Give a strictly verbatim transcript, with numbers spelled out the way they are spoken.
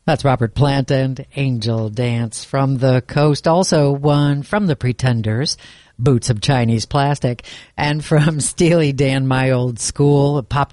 That's Robert Plant and Angel Dance from the Coast. Also one from the Pretenders, Boots of Chinese Plastic, and from Steely Dan, My Old School, Pop